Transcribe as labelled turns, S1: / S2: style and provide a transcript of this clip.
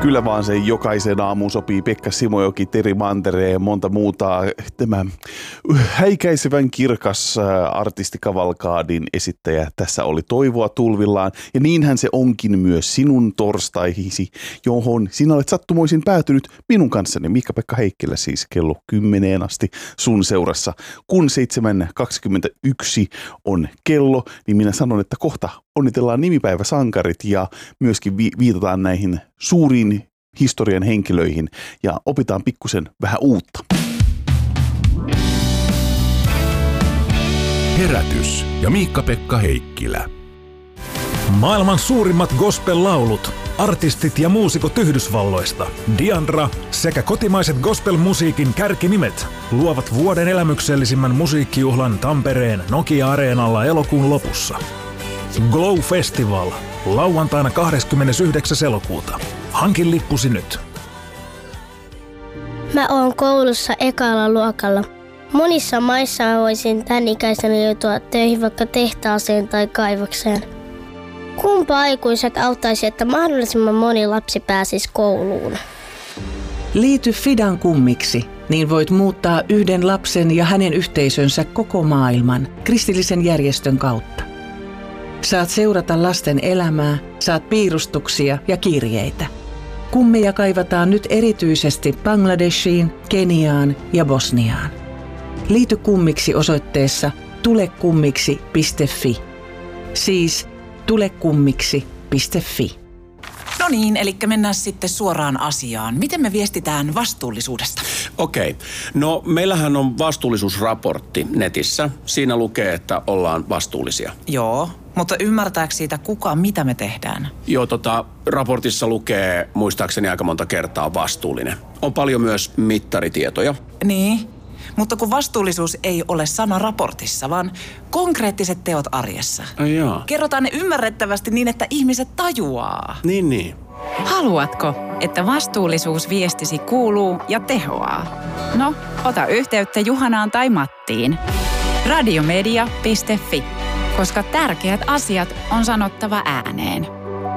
S1: Kyllä vaan se jokaisen aamuun sopii Pekka Simojoki, Teri Mantere ja monta muuta. Tämä häikäisevän kirkas artistikavalkaadin esittäjä tässä oli toivoa tulvillaan. Ja niinhän se onkin myös sinun torstaihisi, johon sinä olet sattumoisin päätynyt minun kanssani. Miikka-Pekka Heikkilä siis kello 10 asti sun seurassa. Kun 7.21 on kello, niin minä sanon, että kohta onnitellaan nimipäiväsankarit ja myöskin viitataan näihin suuriin historian henkilöihin ja opitaan pikkusen vähän uutta.
S2: Herätys ja Miikka-Pekka Heikkilä.
S3: Maailman suurimmat gospel-laulut, artistit ja muusikot Yhdysvalloista, Diandra sekä kotimaiset gospel-musiikin kärkinimet luovat vuoden elämyksellisimmän musiikkijuhlan Tampereen Nokia-areenalla elokuun lopussa. Glow Festival, lauantaina 29. elokuuta. Hankin lippusi nyt.
S4: Mä oon koulussa ekalla luokalla. Monissa maissa mä voisin tän ikäisenä joutua töihin vaikka tehtaaseen tai kaivokseen. Kumpa aikuiset auttaisi, että mahdollisimman moni lapsi pääsisi kouluun?
S5: Liity Fidan kummiksi, niin voit muuttaa yhden lapsen ja hänen yhteisönsä koko maailman kristillisen järjestön kautta. Saat seurata lasten elämää, saat piirustuksia ja kirjeitä. Kummeja kaivataan nyt erityisesti Bangladeshiin, Keniaan ja Bosniaan. Liity kummiksi osoitteessa tulekummiksi.fi. Siis tulekummiksi.fi.
S6: No niin, eli mennään sitten suoraan asiaan. Miten me viestitään vastuullisuudesta?
S7: Okei. No meillähän on vastuullisuusraportti netissä. Siinä lukee, että ollaan vastuullisia.
S6: Joo, mutta ymmärtääkö siitä kuka, mitä me tehdään?
S7: Joo, raportissa lukee muistaakseni aika monta kertaa vastuullinen. On paljon myös mittaritietoja.
S6: Niin, mutta kun vastuullisuus ei ole sana raportissa, vaan konkreettiset teot arjessa.
S7: Jaa.
S6: Kerrotaan ne ymmärrettävästi niin, että ihmiset tajuaa.
S7: Niin.
S8: Haluatko, että vastuullisuus viestisi kuuluu ja tehoaa? No, ota yhteyttä Juhanaan tai Mattiin. Radiomedia.fi, koska tärkeät asiat on sanottava ääneen.